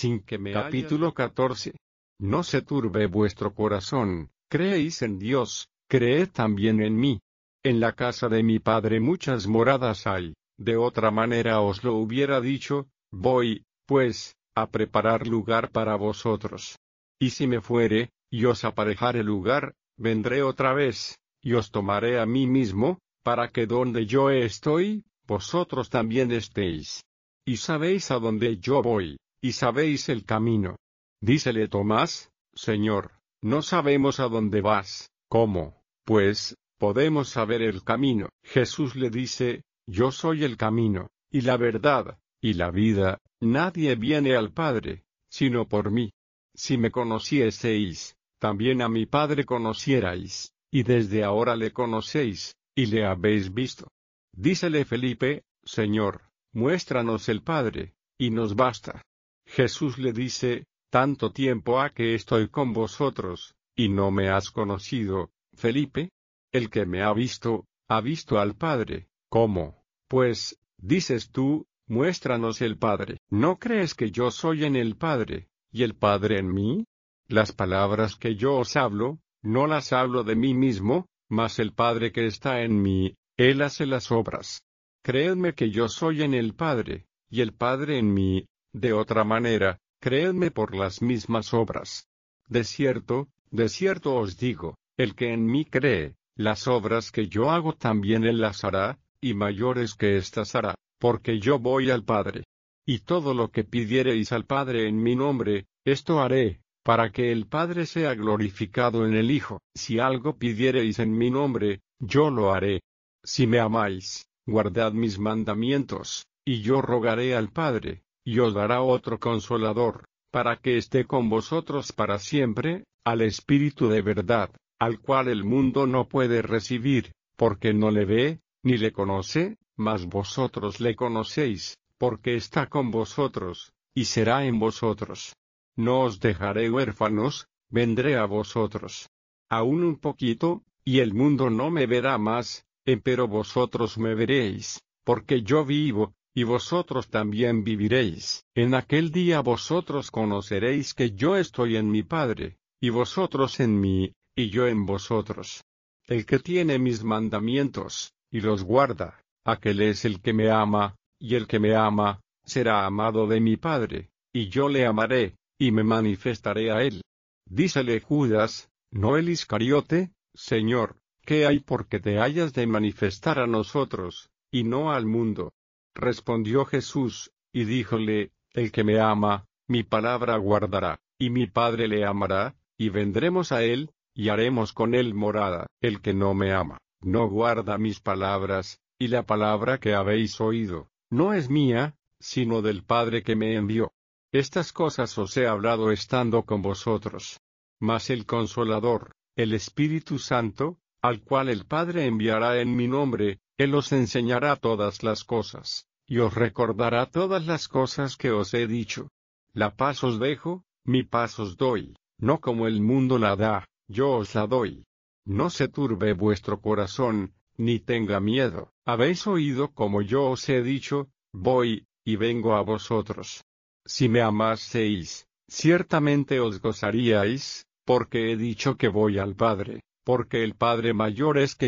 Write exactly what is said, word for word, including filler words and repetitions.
sin que me Capítulo catorce. No se turbe vuestro corazón, creéis en Dios, creed también en mí. En la casa de mi Padre muchas moradas hay, de otra manera os lo hubiera dicho, voy, pues, a preparar lugar para vosotros. Y si me fuere, y os aparejare lugar, vendré otra vez, y os tomaré a mí mismo, para que donde yo estoy, vosotros también estéis. Y sabéis a dónde yo voy, y sabéis el camino. Dícele Tomás, Señor, no sabemos a dónde vas, ¿cómo, pues, podemos saber el camino? Jesús le dice, yo soy el camino, y la verdad, y la vida, nadie viene al Padre, sino por mí. Si me conocieseis, también a mi Padre conocierais, y desde ahora le conocéis, y le habéis visto. Dícele Felipe, Señor, muéstranos el Padre, y nos basta. Jesús le dice, tanto tiempo ha que estoy con vosotros, y no me has conocido, Felipe. El que me ha visto, ha visto al Padre. ¿Cómo, pues, dices tú, muéstranos el Padre? ¿No crees que yo soy en el Padre, y el Padre en mí? Las palabras que yo os hablo, no las hablo de mí mismo, mas el Padre que está en mí, Él hace las obras. Creedme que yo soy en el Padre, y el Padre en mí, de otra manera, creedme por las mismas obras. De cierto, de cierto os digo, el que en mí cree, las obras que yo hago también él las hará, y mayores que éstas hará, porque yo voy al Padre. Y todo lo que pidiereis al Padre en mi nombre, esto haré, para que el Padre sea glorificado en el Hijo. Si algo pidiereis en mi nombre, yo lo haré. Si me amáis, guardad mis mandamientos, y yo rogaré al Padre, y os dará otro Consolador, para que esté con vosotros para siempre, al Espíritu de verdad, al cual el mundo no puede recibir, porque no le ve, ni le conoce, mas vosotros le conocéis, porque está con vosotros, y será en vosotros. No os dejaré huérfanos, vendré a vosotros. Aún un poquito, y el mundo no me verá más, empero vosotros me veréis, porque yo vivo, y vosotros también viviréis. En aquel día vosotros conoceréis que yo estoy en mi Padre, y vosotros en mí, y yo en vosotros. El que tiene mis mandamientos, y los guarda, aquel es el que me ama, y el que me ama, será amado de mi Padre, y yo le amaré, y me manifestaré a él. Dícele Judas, no el Iscariote, Señor, ¿qué hay porque te hayas de manifestar a nosotros, y no al mundo? Respondió Jesús, y díjole, el que me ama, mi palabra guardará, y mi Padre le amará, y vendremos a él, y haremos con él morada. El que no me ama, no guarda mis palabras, y la palabra que habéis oído, no es mía, sino del Padre que me envió. Estas cosas os he hablado estando con vosotros. Mas el Consolador, el Espíritu Santo, al cual el Padre enviará en mi nombre, Él os enseñará todas las cosas, y os recordará todas las cosas que os he dicho. La paz os dejo, mi paz os doy, no como el mundo la da, yo os la doy. No se turbe vuestro corazón, ni tenga miedo. Habéis oído como yo os he dicho, voy, y vengo a vosotros. Si me amaseis, ciertamente os gozaríais, porque he dicho que voy al Padre, porque el Padre mayor es que